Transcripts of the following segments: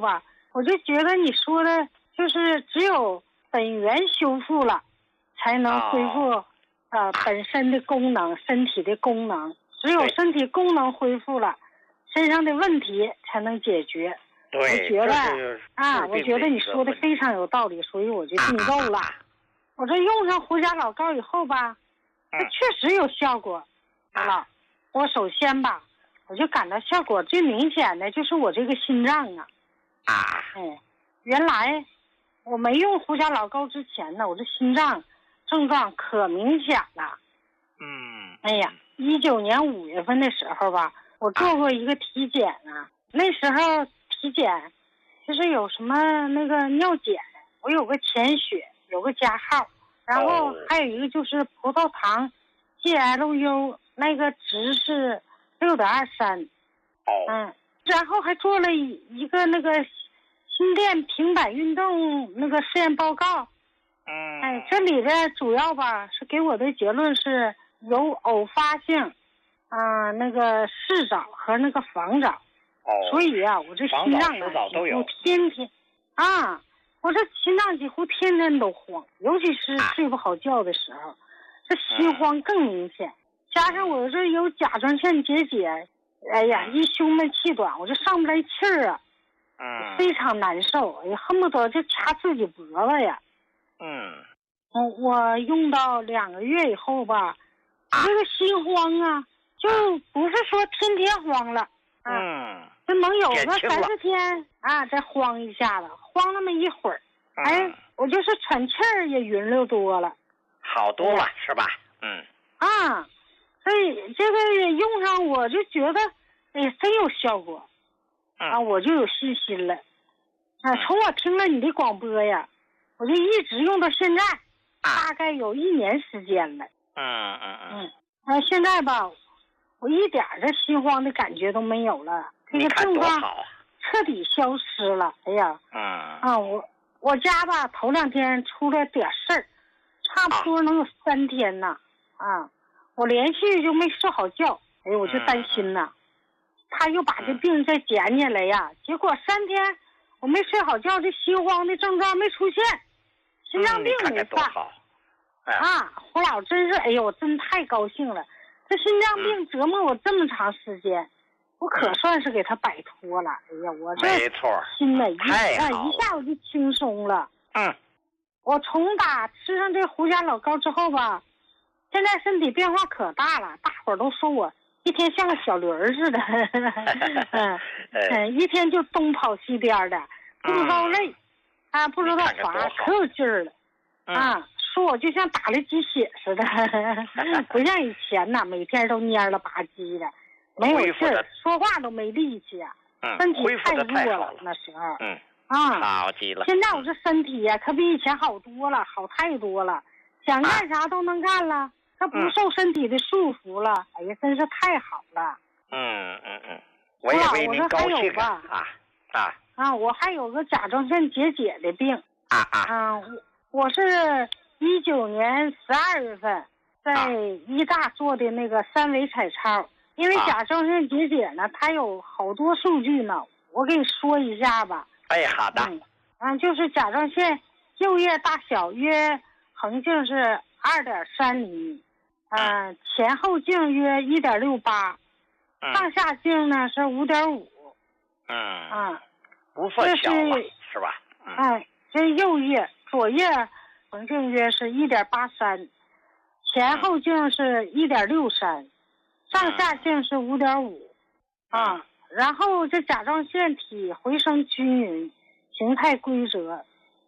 吧，我就觉得你说的就是只有本源修复了，才能恢复本身的功能，身体的功能。只有身体功能恢复了，身上的问题才能解决。 对， 我觉得你说的非常有道理，所以我就订购了。我这用上胡家老膏以后吧，它确实有效果。我首先吧，我就感到效果最明显的就是我这个心脏原来我没用胡家老膏之前呢，我这心脏症状可明显了。19年5月份的时候吧，我做过一个体检啊，那时候体检就是有什么那个尿检，我有个潜血，有个加号，然后还有一个就是葡萄糖 GLU 那个值是6.23。然后还做了一个那个心电平板运动那个试验报告。这里的主要吧是给我的结论是有偶发性那个视早和那个房早。所以我这心脏几乎天天我这心脏几乎天天都慌，尤其是睡不好觉的时候，这心慌更明显。加上我这有甲状腺结节，一胸闷气短，我就上不来气儿啊，非常难受，恨不得就掐自己脖子呀。我用到2个月以后吧，这个心慌就不是说天天慌了，就能有个3-4天再慌一下子，慌那么一会儿，我就是喘气儿也匀溜多了， 好多了是吧？ 所以这个用上我就觉得真有效果，我就有信心了。从我听了你的广播呀，我就一直用到现在，大概有1年时间了。现在吧，我一点这心慌的感觉都没有了，这个症状彻底消失了。我家吧头2天出了点事儿，差不多能有3天呢。我连续就没睡好觉，我就担心呢，他又把这病再捡起来呀。结果3天我没睡好觉，这心慌的症状没出现，心脏病没犯。胡老真是，我真太高兴了。这心脏病折磨我这么长时间，我可算是给他摆脱了。我这心里一下我就轻松了。我从打吃上这胡家老膏之后吧，现在身体变化可大了，大伙儿都说我一天像个小驴儿似的。一天就东跑西颠的，不知道累不知道滑，可有劲儿了。说我就像打了鸡血似的，不像以前每天都蔫了吧唧的，没有劲儿，说话都没力气身体太弱了那时候。 好极了。 现在我这身体可比以前好多了，好太多了，想干啥都能干了，它不受身体的束缚了。真是太好了。 我也为您高兴我还有个甲状腺结节的病。我是19年12月份在医大做的那个3维彩超，因为甲状腺结节呢，它有好多数据呢，我给你说一下吧。 好的。 就是甲状腺右叶大小约横径是2.3厘米，前后径约1.68，上下径呢是5.5。 不算小了，是吧？ 这右叶左叶横径约是1.83，前后径是1.63，上下径是5.5。然后这甲状腺体回声均匀，形态规则，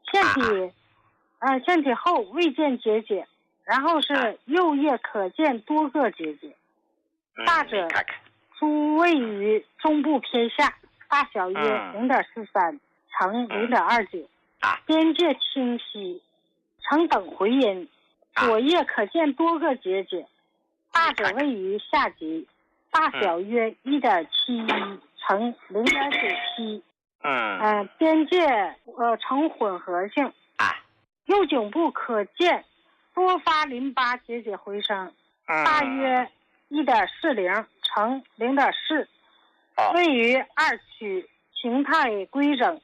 腺体后未见结节，然后是右叶可见多个结节，大者诸位于中部偏下，大小约0.43乘0.29，边界清晰，呈等回音，左叶可见多个结节，大者位于下极，大小约1.71乘0.97，边界呈混合性，右颈部可见多发淋巴结节回声，大约1.40乘0.4，位于2区，形态规整，